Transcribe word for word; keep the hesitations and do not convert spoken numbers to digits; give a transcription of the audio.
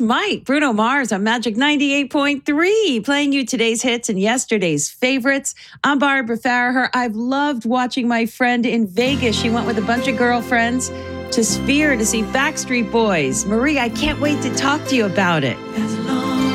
might. Bruno Mars on Magic ninety-eight point three, playing you today's hits and yesterday's favorites. I'm Barbara Farraher. I've loved watching my friend in Vegas. She went with a bunch of girlfriends to Sphere to see Backstreet Boys. Marie, I can't wait to talk to you about it.